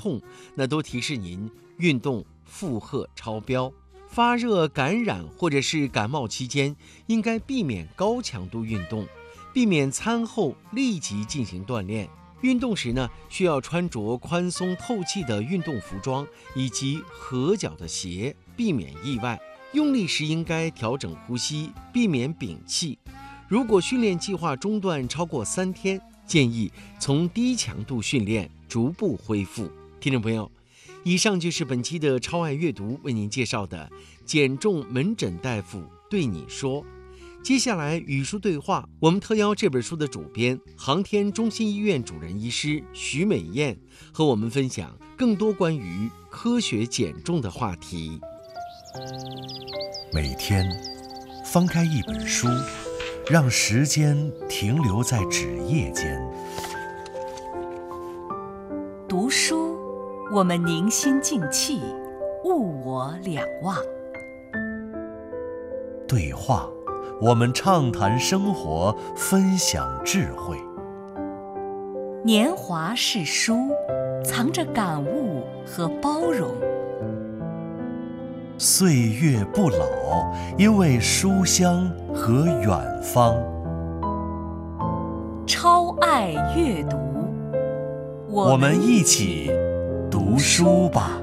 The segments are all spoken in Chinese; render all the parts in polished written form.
痛，那都提示您运动负荷超标。发热、感染或者是感冒期间，应该避免高强度运动，避免餐后立即进行锻炼。运动时呢，需要穿着宽松透气的运动服装以及合脚的鞋，避免意外。用力时应该调整呼吸，避免屏气。如果训练计划中断超过3天，建议从低强度训练逐步恢复。听众朋友，以上就是本期的超爱阅读为您介绍的减重门诊大夫对你说。接下来与书对话，我们特邀这本书的主编航天中心医院主任医师徐美燕和我们分享更多关于科学减重的话题。 每天翻开一本书，让时间停留在纸页间。 读书，我们凝心静气，物我两忘。 对话，我们畅谈生活，分享智慧。 年华是书，藏着感悟和包容。 岁月不老，因为书香和远方。 超爱阅读， 我们一起读书吧。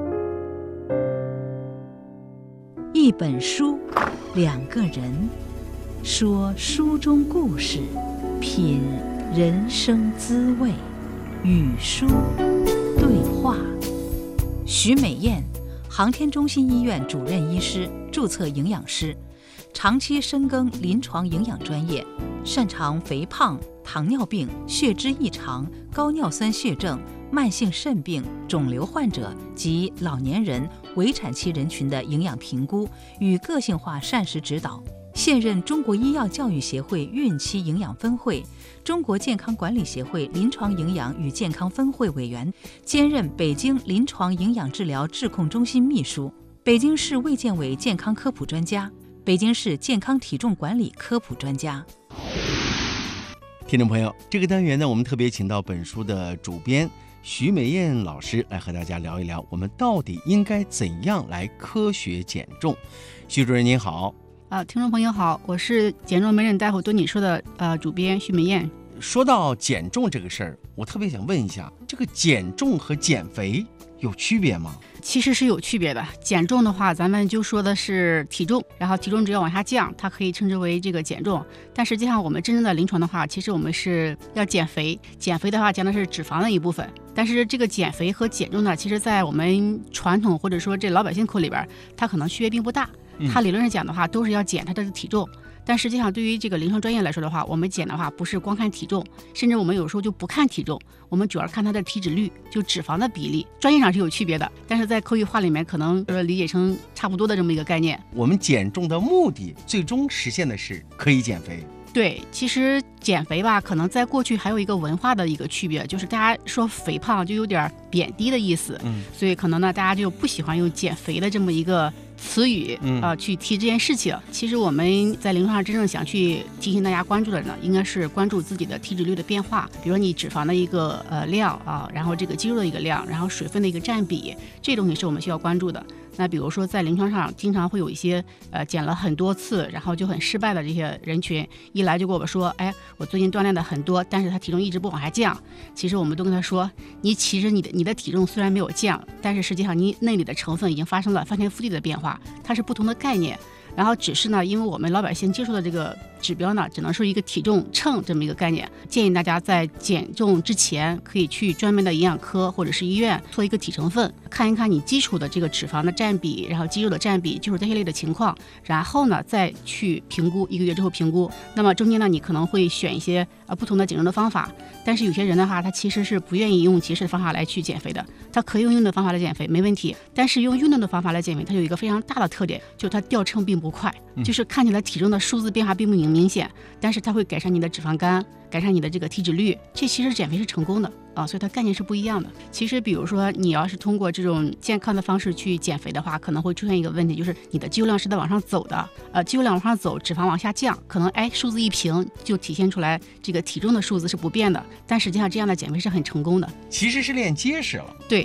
一本书，两个人，说书中故事，品人生滋味。与书对话。徐美燕，航天中心医院主任医师、注册营养师，长期深耕临床营养专业，擅长肥胖、糖尿病、血脂异常、高尿酸血症、慢性肾病、肿瘤患者及老年人、围产期人群的营养评估与个性化膳食指导。现任中国医药教育协会孕期营养分会、中国健康管理协会临床营养与健康分会委员，兼任北京临床营养治疗质控中心秘书，北京市卫健委健康科普专家，北京市健康体重管理科普专家。 听众朋友，这个单元呢，我们特别请到本书的主编徐美燕老师来和大家聊一聊，我们到底应该怎样来科学减重。徐主任您好。 听众朋友好，我是减重门诊大夫对你说的主编徐美燕。 说到减重这个事儿，我特别想问一下，这个减重和减肥有区别吗？ 其实是有区别的。减重的话，咱们就说的是体重，然后体重只要往下降，它可以称之为这个减重。但实际上我们真正的临床的话，其实我们是要减肥。减肥的话讲的是脂肪的一部分。但是这个减肥和减重呢，其实在我们传统或者说这老百姓口里边，它可能区别并不大。它理论上讲的话，都是要减它的体重。但实际上对于这个临床专业来说的话，我们减的话不是光看体重，甚至我们有时候就不看体重，我们主要看它的体脂率，就脂肪的比例。专业上是有区别的，但是在口语化里面可能理解成差不多的这么一个概念。 我们减重的目的最终实现的是可以减肥。 对，其实减肥吧，可能在过去还有一个文化的一个区别，就是大家说肥胖就有点贬低的意思，所以可能呢大家就不喜欢用减肥的这么一个词语去提这件事情。其实我们在临床上真正想去提醒大家关注的呢，应该是关注自己的体脂率的变化，比如说你脂肪的一个量然后这个肌肉的一个量，然后水分的一个占比，这东西是我们需要关注的。那比如说在临床上经常会有一些减了很多次然后就很失败的这些人群，一来就跟我说，哎，我最近锻炼的很多，但是他体重一直不往下降。其实我们都跟他说，其实你的体重虽然没有降，但是实际上你内里的成分已经发生了翻天覆地的变化，它是不同的概念。然后只是呢，因为我们老百姓接触的这个指标呢，只能是一个体重秤这么一个概念。建议大家在减重之前，可以去专门的营养科或者是医院做一个体成分，看一看你基础的这个脂肪的占比，然后肌肉的占比，就是这些类的情况。然后呢，再去评估，1个月之后评估。那么中间呢，你可能会选一些不同的减重的方法。但是有些人的话，他其实是不愿意用节食的方法来去减肥的，他可以用运动的方法来减肥，没问题。但是用运动的方法来减肥，它有一个非常大的特点，就是它掉秤并不快，就是看起来体重的数字变化并不明显，但是它会改善你的脂肪肝，改善你的这个体脂率，这其实减肥是成功的所以它概念是不一样的。其实比如说你要是通过这种健康的方式去减肥的话，可能会出现一个问题，就是你的肌肉量是在往上走的，肌肉量往上走，脂肪往下降，可能数字一平就体现出来这个体重的数字是不变的，但实际上这样的减肥是很成功的。 其实是练结实了。 对，